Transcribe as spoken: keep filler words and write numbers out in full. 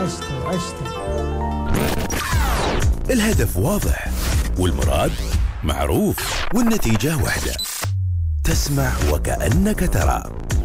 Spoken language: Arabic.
عشتوا عشتوا. الهدف واضح والمراد معروف والنتيجة واحدة. تسمع وكأنك ترى.